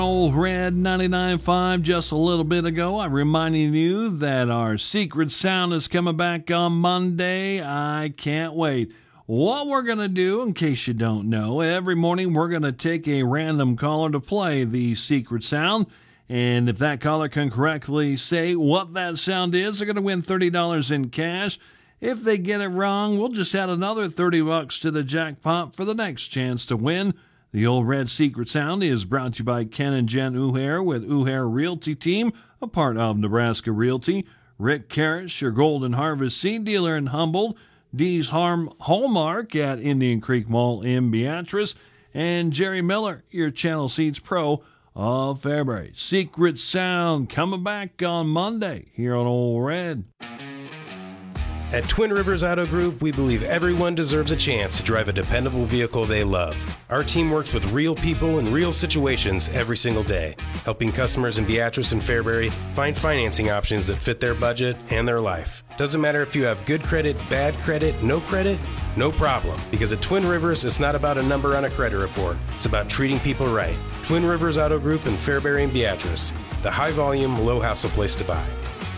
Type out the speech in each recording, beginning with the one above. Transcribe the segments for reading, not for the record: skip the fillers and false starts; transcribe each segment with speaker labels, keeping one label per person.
Speaker 1: Old Red 99.5 just a little bit ago. I'm reminding you that our Secret Sound is coming back on Monday. I can't wait. What we're going to do, in case you don't know, every morning we're going to take a random caller to play the Secret Sound. And if that caller can correctly say what that sound is, they're going to win $30 in cash. If they get it wrong, we'll just add another $30 to the jackpot for the next chance to win. The Old Red Secret Sound is brought to you by Ken and Jen Uhair with Uhair Realty Team, a part of Nebraska Realty. Rick Karrasch, your Golden Harvest seed dealer in Humboldt. Dee's Hallmark at Indian Creek Mall in Beatrice. And Jerry Miller, your Channel Seeds Pro of Fairbury. Secret Sound coming back on Monday here on Old Red.
Speaker 2: At Twin Rivers Auto Group, we believe everyone deserves a chance to drive a dependable vehicle they love. Our team works with real people in real situations every single day, helping customers in Beatrice and Fairbury find financing options that fit their budget and their life. Doesn't matter if you have good credit, bad credit, no problem. Because at Twin Rivers, it's not about a number on a credit report. It's about treating people right. Twin Rivers Auto Group in Fairbury and Beatrice, the high-volume, low-hassle place to buy.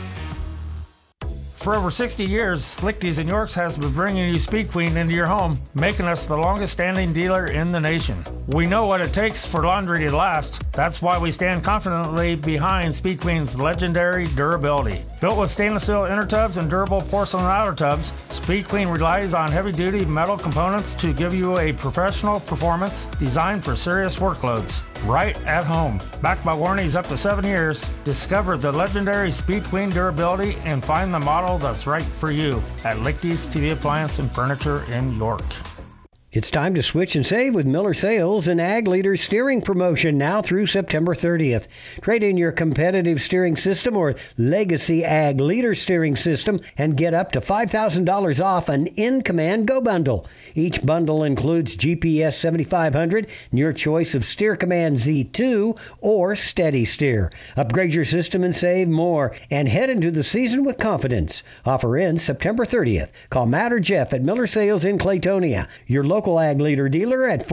Speaker 3: For over 60 years, Lichty's in Yorks has been bringing you Speed Queen into your home, making us the longest standing dealer in the nation. We know what it takes for laundry to last. That's why we stand confidently behind Speed Queen's legendary durability. Built with stainless steel inner tubs and durable porcelain outer tubs, Speed Queen relies on heavy-duty metal components to give you a professional performance designed for serious workloads. Right at home. Backed by warranties up to 7 years, discover the legendary Speed Queen durability and find the model that's right for you at Lichty's TV Appliance and Furniture in York.
Speaker 4: It's time to switch and save with Miller Sales and Ag Leader Steering Promotion now through September 30th. Trade in your competitive steering system or legacy Ag Leader steering system and get up to $5,000 off an In-Command Go Bundle. Each bundle includes GPS 7500 and your choice of Steer Command Z2 or Steady Steer. Upgrade your system and save more and head into the season with confidence. Offer ends September 30th. Call Matt or Jeff at Miller Sales in Claytonia. Your local Ag Leader dealer at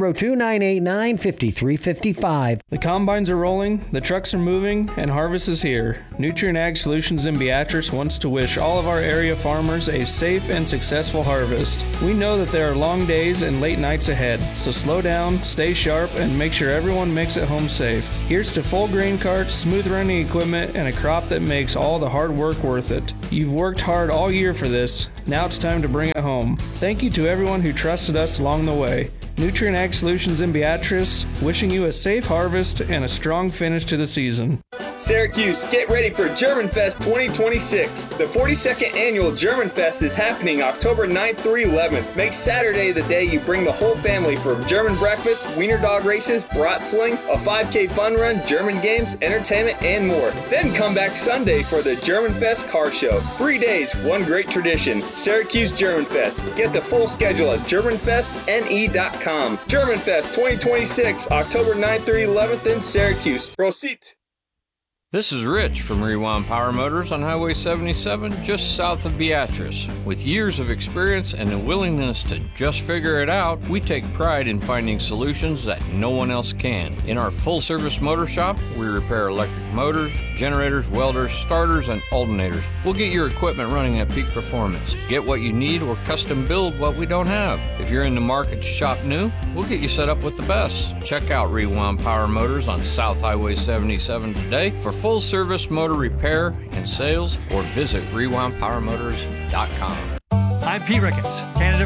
Speaker 4: 402-989-5355.
Speaker 5: The combines are rolling, the trucks are moving, and harvest is here. Nutrien Ag Solutions in Beatrice wants to wish all of our area farmers a safe and successful harvest. We know that there are long days and late nights ahead, so slow down, stay sharp, and make sure everyone makes it home safe. Here's to full grain carts, smooth running equipment, and a crop that makes all the hard work worth it. You've worked hard all year for this. Now it's time to bring it home. Thank you to everyone who trusted us along the way. Nutrien Ag Solutions in Beatrice, wishing you a safe harvest and a strong finish to the season.
Speaker 6: Syracuse, get ready for German Fest 2026. The 42nd annual German Fest is happening October 9th through 11th. Make Saturday the day you bring the whole family for German breakfast, wiener dog races, brat sling, a 5K fun run, German games, entertainment, and more. Then come back Sunday for the German Fest car show. 3 days, one great tradition. Syracuse German Fest. Get the full schedule at GermanFestNE.com. German Fest 2026, October 9th through 11th in Syracuse. Proceed.
Speaker 7: This is Rich from Rewind Power Motors on Highway 77, just south of Beatrice. With years of experience and a willingness to just figure it out, we take pride in finding solutions that no one else can. In our full-service motor shop, we repair electric motors, generators, welders, starters, and alternators. We'll get your equipment running at peak performance. Get what you need or custom build what we don't have. If you're in the market to shop new, we'll get you set up with the best. Check out Rewind Power Motors on South Highway 77 today for full-service motor repair and sales, or visit RewindPowerMotors.com.
Speaker 8: I'm Pete Ricketts, Canada